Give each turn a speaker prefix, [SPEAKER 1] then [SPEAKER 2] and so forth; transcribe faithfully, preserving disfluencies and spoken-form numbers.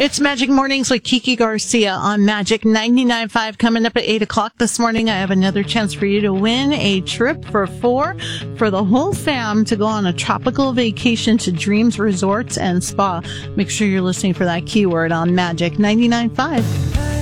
[SPEAKER 1] It's Magic Mornings with Kiki Garcia on Magic ninety-nine point five. Coming up at eight o'clock this morning, I have another chance for you to win a trip for four for the whole fam to go on a tropical vacation to Dreams Resorts and Spa. Make sure you're listening for that keyword on Magic ninety-nine point five.